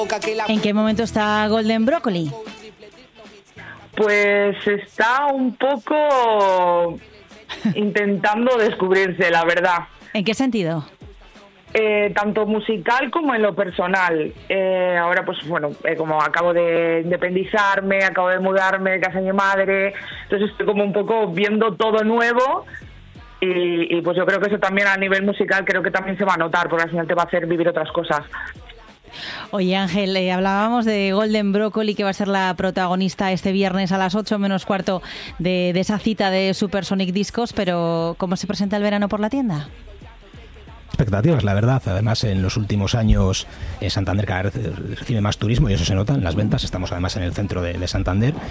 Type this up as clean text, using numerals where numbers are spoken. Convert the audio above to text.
¿En qué momento está Golden Broccoli? Pues está un poco intentando descubrirse, la verdad. ¿En qué sentido? Tanto musical como en lo personal. Ahora, pues bueno, como acabo de independizarme, acabo de mudarme de casa de mi madre, entonces estoy como un poco viendo todo nuevo y pues yo creo que eso también a nivel musical creo que también se va a notar, porque al final te va a hacer vivir otras cosas. Oye, Ángel, hablábamos de Golden Broccoli, que va a ser la protagonista este viernes a las 8 menos cuarto de esa cita de Supersonic Discos, pero ¿cómo se presenta el verano por la tienda? Expectativas, la verdad. Además, en los últimos años Santander cada vez recibe más turismo y eso se nota en las ventas. Estamos además en el centro de Santander